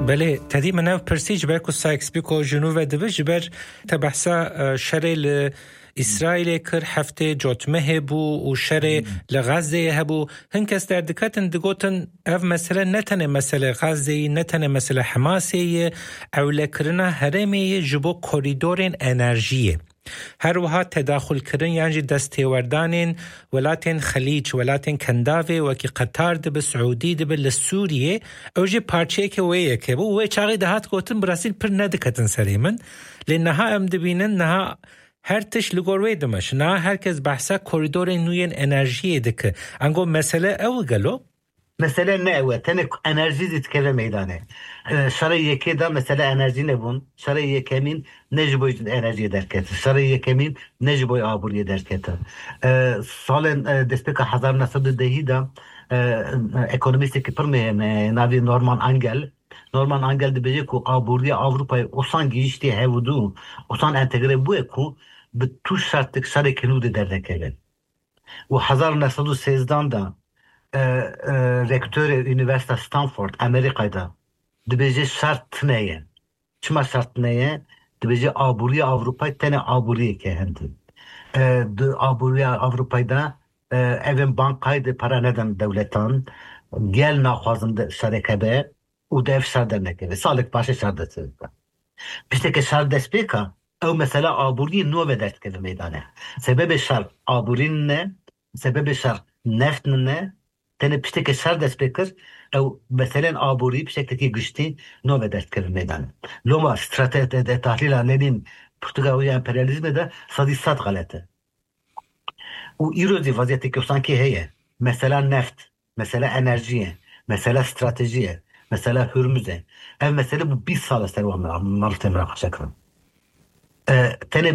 بله تدی منو پرسیج بر کو سایکس بیکو جنوب دبج بر تبحثا شرل اسرائیل کر هفته جوتمه بو و شر لغزه هبو هنکس در دکاتن دگوتن اف مثلا نتنه مثلا غزه نتنه مثلا حماسه او لکرنا هرمه جبو کوریدورین انرژیه هر وها تداخل کردن یعنی دستیوردانین ولاتین خلیج ولاتین کنداوه وکی قطار دب سعودی دب لسوریه اوجی پارچه که ویه که بو وی چاقی دهات گوتن براسیل پر ندکتن سریمن لنها ام دبینن نها هر تش لگوروی دمش نه هرکس بحثا کوریدور نوین انرژی دکه انگو مسئله او گلو مثلا نه تنك انرژی دید که میدانه شرای یکی دا مثلا انرژی نبون شرای یکمین نجبوی انرژی درکت شرای یکمین نجبوی آبوری درکت سال دسپیک 1910 دا اکونومیستی که پرمه ناوی نورمان انگل دی بجه که آبوری آوروپای اوسان گیشتی هودو اوسان انتگره بوه که به تو شرطک شرای کنود درکه و 1913 دا rektör üniversite Stanford Amerika'da dibece şart neye? Çima şart neye? Dibece aburiye Avrupa'yı tane aburiye ke hendi. Aburiye Avrupa'da evin bankaydı para neden devletten gel naxwazında şerekebe u dev şardan nekeve. Sağlık başı şardası. İşte ki şardas beka o mesela aburiye nove dert keve meydane. Sebebi şart aburinin ne? Sebebi şart neftin ne? تنه پشتی که سر دست بکر او مثلا آبوری بشکل که گشتی نو به دست کرد میدانه لوما استراتژی تحلیل لنین پرتغالی امپریالیسم ده صد غلطه و ایروزی وضعیتی که سانکی هیه مثلا نفت مثلا انرژیه مثلا استراتژیه مثلا هرمزه اف مثلا bu 20 سال است رو مرت امراه شکرم تنه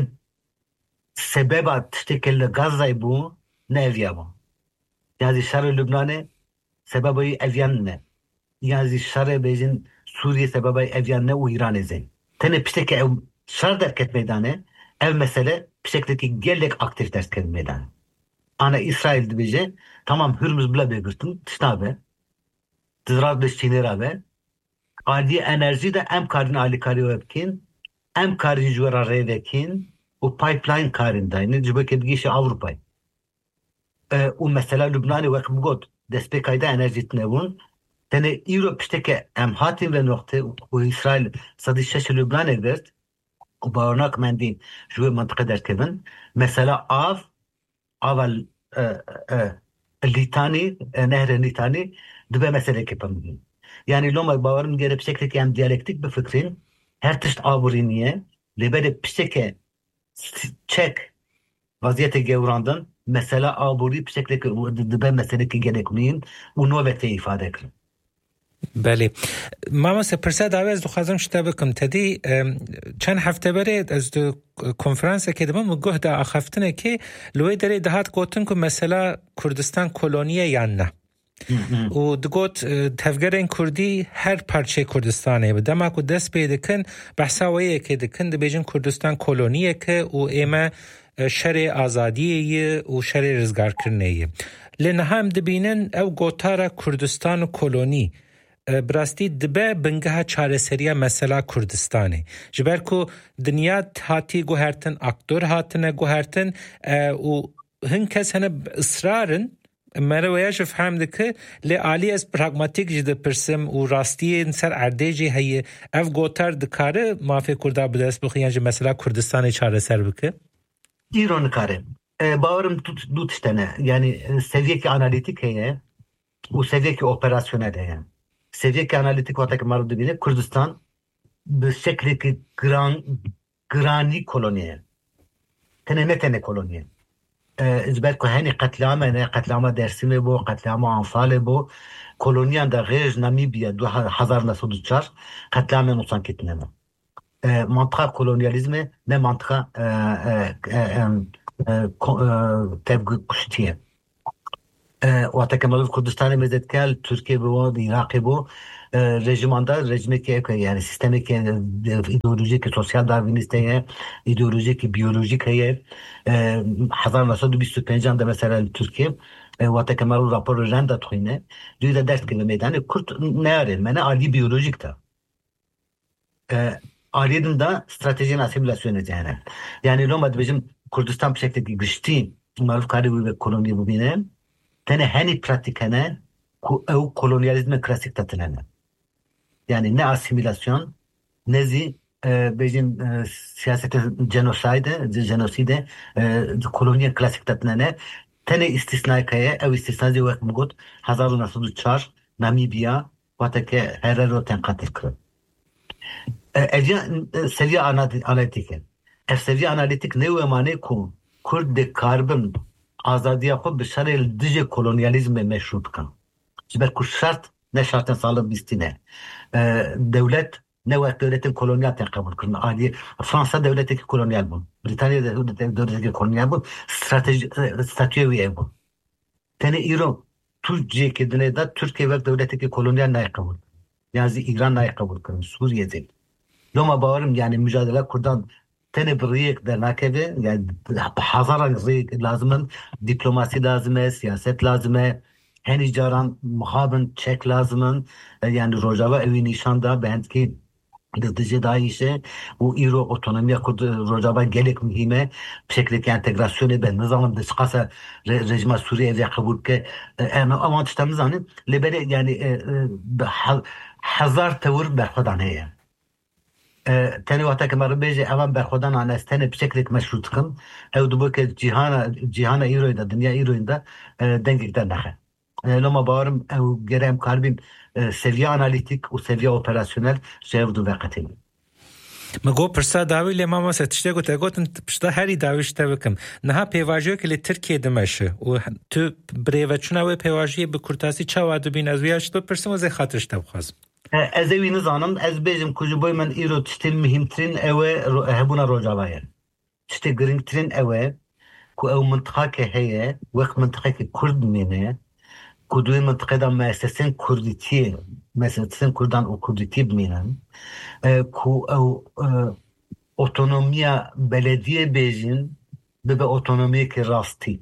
سبب تشتکل غزه بو نویا بو yani şer Lübnan'e sebebi evyan ne? Yani şer bejin Suriye sebebi evyan ne u İran ezin. Tene pişteki ev şer derket meydane ev mesele piştekteki gelek aktif ders ket meydane. Ana İsrail dibece tamam Hürmüz bile begirtin tişnabe. Tizrat beşçinera be. Adi enerji de em karin ali kari webkin em karin jwara revekin u pipeline karindayne yani cibeke digişi Avrupa'yı. و مثلا لبنان وقت بقول دست کایده انرژی تنون تنه ایرو پشته که ام هاتیم به نقطه و اسرائیل صدی شش لبنان گرفت و بارناک مندین جوی منطقه در کردن مثلا آول لیتانی نهر لیتانی دو مسئله که پمدین یعنی لوم باورم گره بشکل که ام دیالکتیک بفکرین هر تشت آورینیه لبره پشته که چک وضعیت گوراندن mesela aburi bir şekilde ben mesela ki gerekmeyin o nöbete ifade edin. بله ما مثلا پرسه دعوت دو خواستم شده بکم تدی چند هفته بره از دو کنفرانس که دمم گوه دا آخفتنه که لوی داره دهات گوتن که مثلا کردستان کلونیه یا نه و دگوت تفگر این کردی هر پارچه کردستانه بده ما که دست بیده کن بحثا ویه که دکن ده بیجن کردستان کلونیه که و ایمه شر آزادیه و شر رزگار کرنیه لنه هم دبینن او گوتارا کردستان و کلونی براستی دبه بنگه چاره سریه مثلا کردستانه جبر که دنیا هاتی گوهرتن اکتور هاتنه گوهرتن و هن کس هنه اصرارن مرویاش فهم دکه لعالی از پراغماتیک جده پرسم و راستی سر اردیجی هیه او گوتار دکاره مافی کرده بدست بخیانج مثلا کردستان چاره سر بکه ایران کاره باورم دو تشتنه یعنی سویه که آنالیتیک هیه و سویه که اپراسیونel هیه سویه که آنالیتیک وقتا که مرد بینه کردستان به شکلی که گرانی کلونیه تنه نه کلونیه ازبر که هنی قتلامه درسیمه بو قتلامه انفاله بو کلونیان در غیج نمیبیه 2004 قتلامه نوسان کتنه منطقه kolonyalizme ne mantığa tevgü kuştiye. Vata Kemal Kürdistan'ı mezetkel Türkiye bu, Irak'ı bu rejime ki yani sistemi ki ideolojik sosyal darwiniste ideolojik biyolojik هي 1925 anda mesela Türkiye Vata Kemal raporu renda tuhine diyor da ders gibi meydanı Kürt ne arayın? Mene ali biyolojik ta. Aliyedim da stratejinin asimilasyon edeceğine. Yani Roma'da bizim Kurdistan bir şekilde geçti. Maruf karibu ve koloniyi bu bine. Tene hani pratikene ev kolonyalizme klasik tatınene. Yani ne asimilasyon ne bizim siyasete genoside koloniye klasik tatınene. Tene istisnai kaya ev istisnai vek mugut 1904 Namibya vatake herero tenkatif kırı. Seviye analitike. Seviye analitik ne umane ku Kurd de karbon azadiya xo bi şerel dije kolonyalizme meşrut kan. Jiber ku şart ne şartın sağlam bistine. Devlet ne vakt devletin kolonyal kabul kırın. Adi Fransa devleteki kolonyal bu. Britanya devleteki kolonyal bu. Statüye bu. Tene İran Türkiye kedine de Türkiye vakt devleteki kolonyal ne kabul. Yani İran ne kabul kırın. Suriye değil. Loma bağırım yani mücadele kurdan tene bir riyek der nakebe yani hazara riyek lazımın diplomasi lazım, siyaset lazım, henüz caran muhabın çek lazımın yani Rojava evi nişanda bendki Dıdıcı daha işe bu İro otonomiya kurdu Rojava gelek mühime bir şekilde entegrasyonu ben ne zaman da çıkarsa rejima Suriye'ye kabul ke ama tuştamız anın lebere yani hazar tavır berhudan heye. تاني وقتا كما ربيجي أمام برخودان عن استاني بشكلك مشروط كم أو دبوك جيهانا إيروين دا دنيا إيروين دا دنجك دا نخه لما بارم أو جرام كاربين سيفيا أناليتيك و سيفيا أوبراسيونال جايف دو وقتين مگو پرسا داوی لما ما ستشته گوت اگوتن پشتا هری داویشته بکم نها پیواژیو که لی ترکیه دمشه و تو بریوچونه و پیواژیه به کرتاسی چاوا دو بین از ویاش تو پرسم و زی خاطرشته بخوازم از اوی نزانم از بیجم کجبوی من ایرو تشتی مهمترین اوه هبونا روجاوایه تشتی گرنگترین اوه که او منطقه که هیه وقت منطقه که کرد مینه که دوی منطقه دا مؤسسین کردان و کردیتی بمینن که او اوتونومیا بلدیه بیجین به اوتونومی که راستی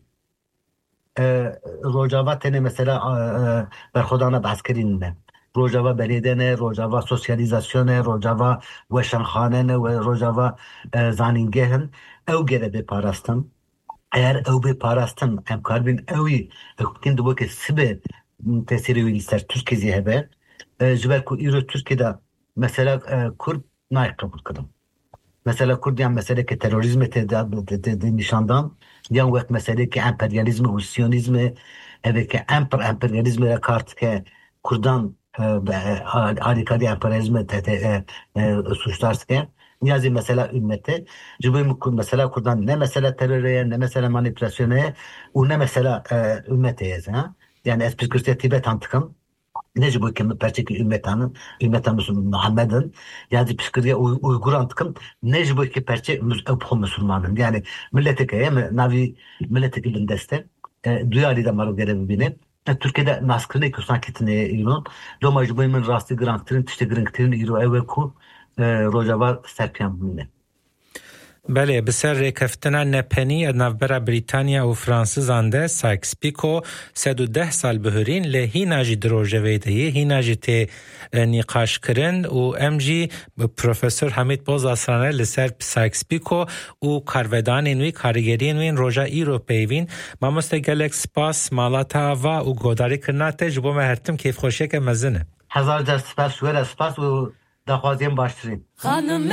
روجاوا تنه مثلا برخودانه بحث کرینه روجاوا بلیدنه، روجاوا سوسیالیزاسیونه، روجاوا وشنخانه و روجاوا زانینگهن او گره بپارستن eğer او بپارستن امکار بین اوی اکتین دو که سبه تأثیری ویلیستر Türkiye zihebe جبر که ایرو Türkiye'de mesela Kurd nayı kabul kılım. Mesela Kurd yani mesele ki terörizme nişandan yani vakt mesele ki emperyalizmi ve siyonizmi evet ki emperyalizme kart ki Kurdan harikadi emperyalizme suçlarsa yazı mesela ümmete cübeyim mesela Kurdan ne mesela teröre ne mesela manipülasyona o ne mesela ümmete yazı yani espri Tibet antıkım nece bu kendi perçeki ümmetanın Muhammed'in yani psikolojiye Uygur antıkım nece bu ki perçek Müslümanın yani milleteke navi milleteke bindeste duyarlı da maru görevi bine Türkiye'de naskırını kusan kitine İran domaj boyun rastı grantrin tişte grantrin İran evku Rojava serpiyan bine بله بسر رکفتنا نپنی نوبرا بریتانیا و فرانسه زنده سایکس پیکو 110 سال بهرین لهینا جی دروژوی دیه هینا جی تی نقاش کرن و ام جی پروفسور حمید بوزاسرانه لسر سایکس پیکو و کارودان نوی کارگری نوی روژا ایرو پیوین ما مستگلک سپاس مالاتا و گوداری کرناته جبو مهرتم کیف خوشه که مزنه هزار در سپاس و دخوازیم باشترین